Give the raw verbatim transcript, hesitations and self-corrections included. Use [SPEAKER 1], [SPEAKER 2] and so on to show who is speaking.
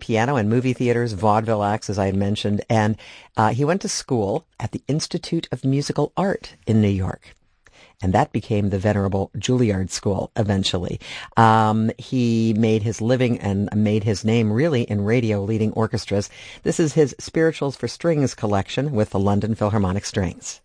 [SPEAKER 1] piano in movie theaters, vaudeville acts, as I mentioned, and uh, he went to school at the Institute of Musical Art in New York. And that became the venerable Juilliard School eventually. Um, he made his living and made his name really in radio leading orchestras. This is his Spirituals for Strings collection with the London Philharmonic Strings.